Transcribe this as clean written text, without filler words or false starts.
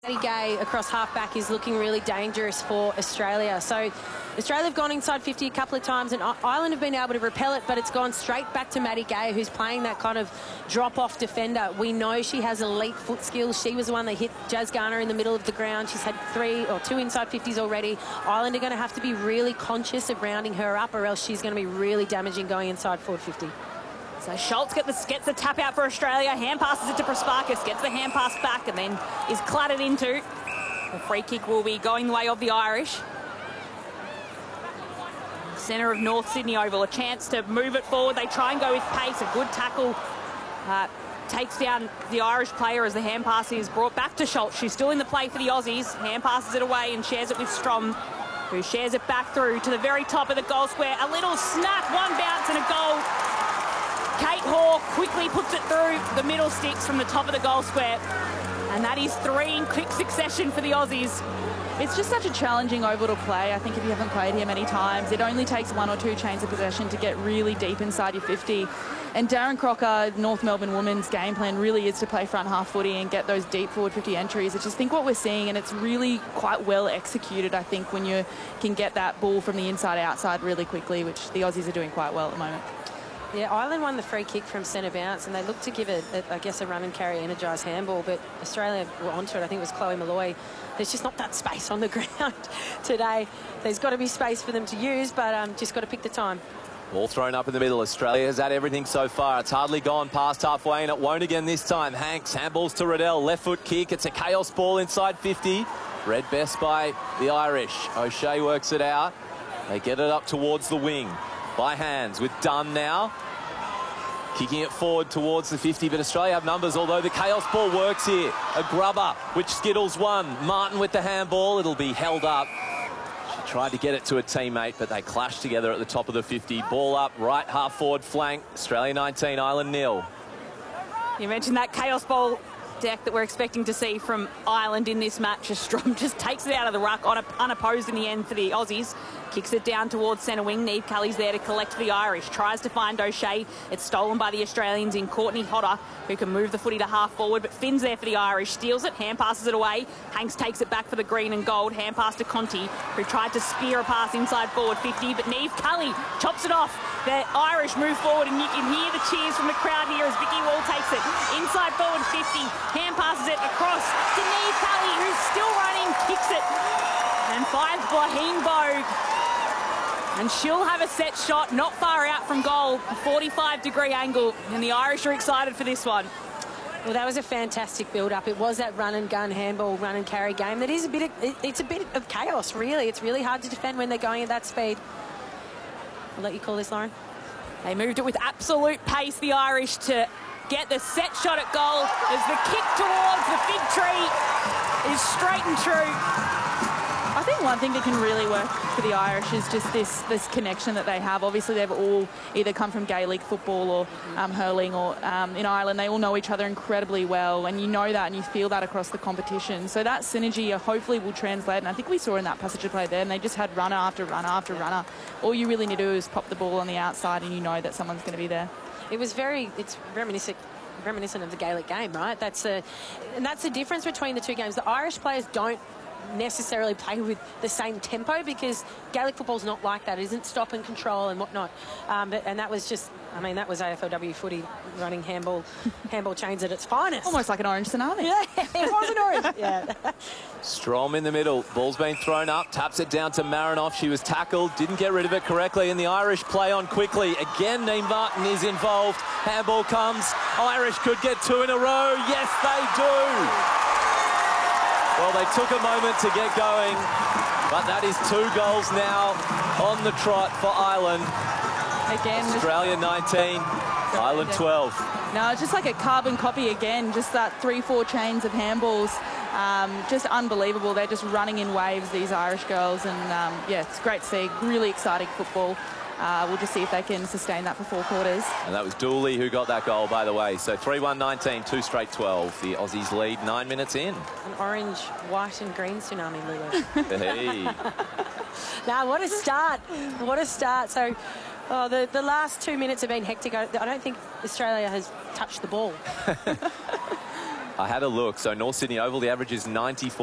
Maddie Gay across halfback is looking really dangerous for Australia. So Australia have gone inside 50 a couple of times and Ireland have been able to repel it, but it's gone straight back to Maddie Gay, who's playing that kind of drop-off defender. We know she has elite foot skills. She was the one that hit Jazz Garner in the middle of the ground. She's had 3 or 2 inside 50s already. Ireland are going to have to be really conscious of rounding her up, or else she's going to be really damaging going inside forward 50. So Schultz gets the tap out for Australia, hand passes it to Prasparkas, gets the hand pass back and then is clattered into. The free kick will be going the way of the Irish. Centre of North Sydney Oval, a chance to move it forward. They try and go with pace, a good tackle. Takes down the Irish player as the hand pass is brought back to Schultz. She's still in the play for the Aussies. Hand passes it away and shares it with Strom, who shares it back through to the very top of the goal square. A little snap, one bounce and a goal. Kate Hoare quickly puts it through the middle sticks from the top of the goal square. And that is 3 in quick succession for the Aussies. It's just such a challenging oval to play. I think if you haven't played here many times, it only takes 1 or 2 chains of possession to get really deep inside your 50. And Darren Crocker, North Melbourne Women's game plan really is to play front half footy and get those deep forward 50 entries. I just think what we're seeing, and it's really quite well executed, I think, when you can get that ball from the inside outside really quickly, which the Aussies are doing quite well at the moment. Yeah, Ireland won the free kick from centre bounce and they looked to give it, I guess, a run and carry energised handball, but Australia were onto it. I think it was Chloe Malloy. There's just not that space on the ground today. There's got to be space for them to use, but just got to pick the time. Ball thrown up in the middle. Australia has had everything so far. It's hardly gone past halfway and it won't again this time. Hanks handballs to Riddell. Left foot kick. It's a chaos ball inside 50. Read best by the Irish. O'Shea works it out. They get it up towards the wing. By hands with Dunn now. Kicking it forward towards the 50, but Australia have numbers, although the chaos ball works here. A grubber, which Skittles won. Martin with the handball. It'll be held up. She tried to get it to a teammate, but they clashed together at the top of the 50. Ball up, right half forward flank. Australia 19, Ireland 0. You mentioned that chaos ball deck that we're expecting to see from Ireland in this match. Strom just takes it out of the ruck unopposed in the end for the Aussies. Kicks it down towards centre wing. Niamh Kelly's there to collect for the Irish. Tries to find O'Shea. It's stolen by the Australians in Courtney Hodder, who can move the footy to half forward, but Finn's there for the Irish. Steals it, hand passes it away. Hanks takes it back for the green and gold. Hand pass to Conti, who tried to spear a pass inside forward 50, but Niamh Kelly chops it off. The Irish move forward, and you can hear the cheers from the crowd here as Vicky Wall takes it. Inside forward 50, hand passes it across to Niamh Kelly, who's still running, kicks it, and finds Blaheen Bogue. And she'll have a set shot not far out from goal, a 45-degree angle, and the Irish are excited for this one. Well, that was a fantastic build-up. It was that run-and-gun handball, run-and-carry game. That is it's a bit of chaos, really. It's really hard to defend when they're going at that speed. I'll let you call this, Lauren. They moved it with absolute pace, the Irish, to get the set shot at goal as the kick towards the fig tree is straight and true. I think one thing that can really work for the Irish is just this connection that they have. Obviously, they've all either come from Gaelic football or hurling, or in Ireland, they all know each other incredibly well, and you know that and you feel that across the competition. So that synergy hopefully will translate, and I think we saw in that passage of play there, and they just had runner after runner after runner. All you really need to do is pop the ball on the outside and you know that someone's going to be there. It's reminiscent of the Gaelic game, right? And that's the difference between the two games. The Irish players don't necessarily play with the same tempo because Gaelic football's not like that. It isn't stop and control and whatnot. And that was just, I mean, that was AFLW footy running handball chains at its finest. Almost like an orange tsunami. Yeah, it was an orange. Yeah. Strom in the middle. Ball's been thrown up. Taps it down to Marinoff. She was tackled. Didn't get rid of it correctly. And the Irish play on quickly. Again, Niamh Martin is involved. Handball comes. Irish could get 2 in a row. Yes, they do. Well, they took a moment to get going, but that is 2 goals now on the trot for Ireland. Again, Australia 19, Ireland 12. No, it's just like a carbon copy again, just that 3-4 chains of handballs. Just unbelievable. They're just running in waves, these Irish girls, and yeah, it's great to see. Really exciting football. We'll just see if they can sustain that for 4 quarters. And that was Dooley who got that goal, by the way. So 3-1-19, 2 straight 12. The Aussies lead 9 minutes in. An orange, white and green tsunami, Lulu. Hey. Now, what a start. What a start. So the last 2 minutes have been hectic. I don't think Australia has touched the ball. I had a look. So North Sydney Oval, the average is 94.